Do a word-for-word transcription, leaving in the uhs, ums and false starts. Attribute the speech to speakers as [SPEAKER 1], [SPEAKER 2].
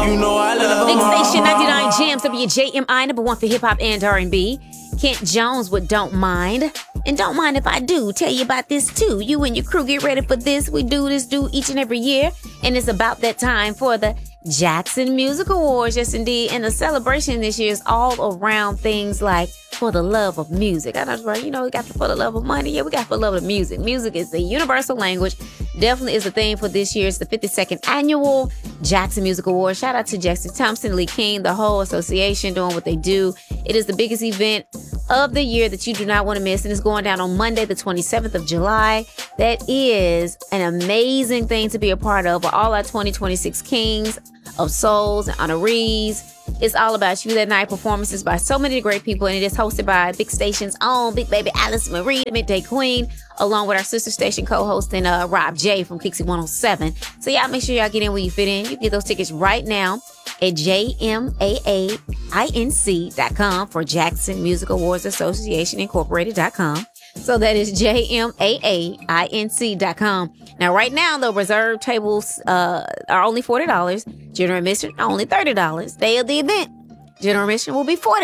[SPEAKER 1] You know I love
[SPEAKER 2] Big
[SPEAKER 1] my
[SPEAKER 2] Station
[SPEAKER 1] heart.
[SPEAKER 2] ninety-nine Jams, W J M I, number one for hip-hop and R and B. Kent Jones with Don't Mind. And don't mind if I do tell you about this too. You and your crew get ready for this. We do this do each and every year. And it's about that time for the Jackson Music Awards. Yes, indeed. And the celebration this year is all around things like for the love of music. I know, right? You know, we got the for the love of money. Yeah, we got for the love of music. Music is the universal language. Definitely is a theme for this year. It's the fifty-second annual Jackson Music Awards. Shout out to Jackson Thompson, Lee King, the whole association doing what they do. It is the biggest event of the year that you do not want to miss. And it's going down on Monday, the twenty-seventh of July. That is an amazing thing to be a part of with all our twenty twenty-six kings of souls and honorees. It's all about you that night. Performances by so many great people. And it is hosted by Big Station's own Big Baby Alice Marie, the Midday Queen, along with our sister station co-hosting uh, Rob J from Kixie one oh seven. So y'all make sure y'all get in where you fit in. You can get those tickets right now at J M A A I N C dot com for Jackson Music Awards Association Incorporated dot com. So that is J M A A I N C dot com. Now, right now, the reserved tables uh, are only forty dollars. General admission, only thirty dollars. Day of the event, general admission will be forty dollars.